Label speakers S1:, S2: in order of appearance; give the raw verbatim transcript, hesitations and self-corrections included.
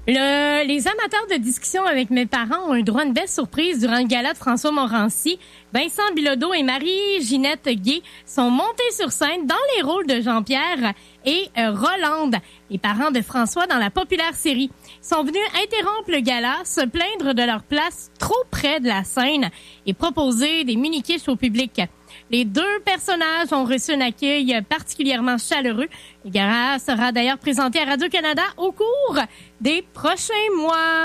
S1: Le, les amateurs de discussion avec mes parents ont eu droit à une belle surprise durant le gala de François Morancy. Vincent Bilodeau et Marie-Ginette Gay sont montés sur scène dans les rôles de Jean-Pierre et euh, Rolande, les parents de François dans la populaire série. Ils sont venus interrompre le gala, se plaindre de leur place trop près de la scène et proposer des mini-quiches au public. Les deux personnages ont reçu un accueil particulièrement chaleureux. Le gala sera d'ailleurs présenté à Radio-Canada au cours des prochains mois.